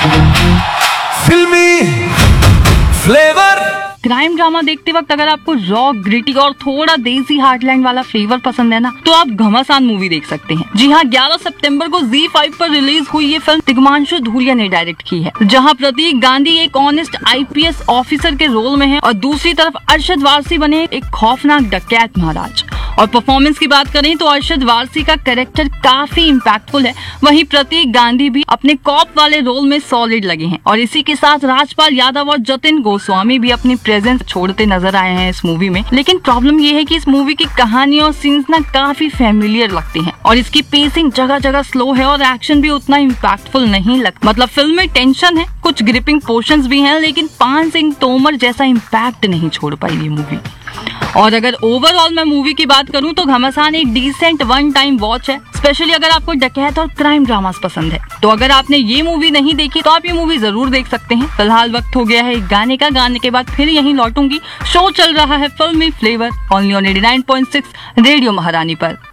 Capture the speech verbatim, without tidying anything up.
फिल्मी flavour. Crime drama देखते वक्त अगर आपको रॉ, ग्रिटी और थोड़ा देसी हार्टलैंड वाला फ्लेवर पसंद है ना, तो आप घमासान मूवी देख सकते हैं। जी हाँ, ग्यारह सितंबर को ज़ी फाइव पर रिलीज हुई ये फिल्म तिग्मांशु धूलिया ने डायरेक्ट की है, जहां प्रतीक गांधी एक honest I P S officer के रोल में है और दूसरी तरफ अरशद वारसी बने एक खौफनाक डकैत महाराज। और परफॉर्मेंस की बात करें तो अरशद वारसी का कैरेक्टर काफी इम्पैक्टफुल है, वहीं प्रतीक गांधी भी अपने कॉप वाले रोल में सॉलिड लगे हैं। और इसी के साथ राजपाल यादव और जतिन गोस्वामी भी अपनी प्रेजेंस छोड़ते नजर आए हैं इस मूवी में। लेकिन प्रॉब्लम ये है कि इस मूवी की कहानी और सीन्स ना काफी फेमिलियर लगते हैं और इसकी पेसिंग जगह जगह स्लो है और एक्शन भी उतना इम्पैक्टफुल नहीं लगता। मतलब फिल्म में टेंशन है, कुछ ग्रिपिंग पोर्शंस भी हैं, लेकिन पान सिंह तोमर जैसा इम्पैक्ट नहीं छोड़ पाई ये मूवी। और अगर ओवरऑल मैं मूवी की बात करूं तो घमासान एक डिसेंट वन टाइम वॉच है, स्पेशली अगर आपको डकैत और क्राइम ड्रामास पसंद है। तो अगर आपने ये मूवी नहीं देखी तो आप ये मूवी जरूर देख सकते हैं। फिलहाल वक्त हो गया है एक गाने का, गाने के बाद फिर यहीं लौटूंगी। शो चल रहा है फिल्मी flavour only on eighty nine point six radio महारानी पर।